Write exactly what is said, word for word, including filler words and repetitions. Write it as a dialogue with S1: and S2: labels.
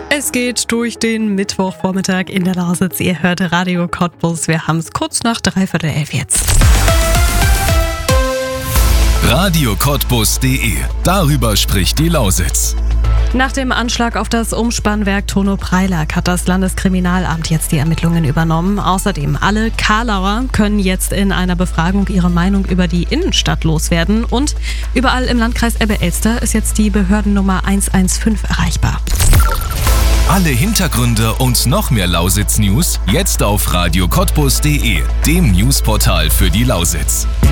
S1: Es geht durch den Mittwochvormittag in der Lausitz. Ihr hört Radio Cottbus. Wir haben es kurz nach dreiviertel elf jetzt.
S2: Radio Cottbus punkt de. Darüber spricht die Lausitz.
S1: Nach dem Anschlag auf das Umspannwerk Tono-Preilack hat das Landeskriminalamt jetzt die Ermittlungen übernommen. Außerdem alle Kalauer können jetzt in einer Befragung ihre Meinung über die Innenstadt loswerden. Und überall im Landkreis Elbe-Elster ist jetzt die Behördennummer eins eins fünf erreichbar.
S2: Alle Hintergründe und noch mehr Lausitz-News jetzt auf Radio Cottbus punkt de, dem Newsportal für die Lausitz.